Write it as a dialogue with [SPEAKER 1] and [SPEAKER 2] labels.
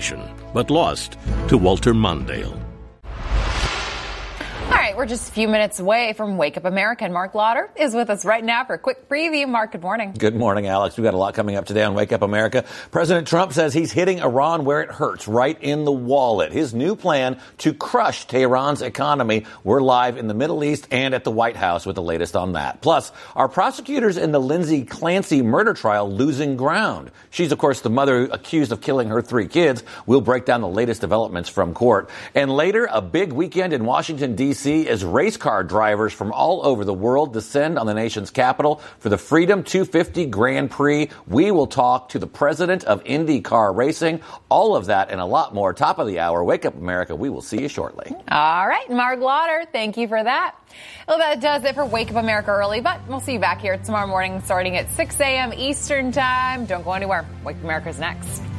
[SPEAKER 1] nomination, but lost to Walter Mondale.
[SPEAKER 2] All right, we're just a few minutes away from Wake Up America, and Mark Lauder is with us right now for a quick preview. Mark, good morning.
[SPEAKER 3] Good morning, Alex. We've got a lot coming up today on Wake Up America. President Trump says he's hitting Iran where it hurts, right in the wallet. His new plan to crush Tehran's economy. We're live in the Middle East and at the White House with the latest on that. Plus, are prosecutors in the Lindsay Clancy murder trial losing ground? She's, of course, the mother accused of killing her 3 kids. We'll break down the latest developments from court. And later, a big weekend in Washington, D.C. as race car drivers from all over the world descend on the nation's capital for the Freedom 250 Grand Prix. We will talk to the president of IndyCar Racing. All of that and a lot more. Top of the hour. Wake Up America. We will see you shortly.
[SPEAKER 2] All right, Mark Lauder, thank you for that. Well, that does it for Wake Up America early, but we'll see you back here tomorrow morning starting at 6 a.m. Eastern Time. Don't go anywhere. Wake Up America's next.